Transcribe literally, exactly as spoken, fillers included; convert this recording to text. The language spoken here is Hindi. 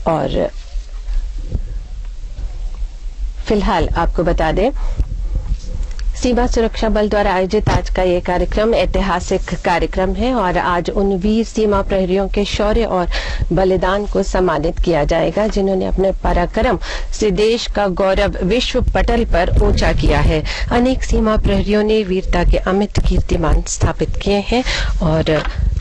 और फिलहाल आपको बता दें, सीमा सुरक्षा बल द्वारा आयोजित आज का ये कार्यक्रम ऐतिहासिक कार्यक्रम है और आज उन वीर सीमा प्रहरियों के शौर्य और बलिदान को सम्मानित किया जाएगा जिन्होंने अपने पराक्रम से देश का गौरव विश्व पटल पर ऊंचा किया है। अनेक सीमा प्रहरियों ने वीरता के अमिट कीर्तिमान स्थापित किए हैं और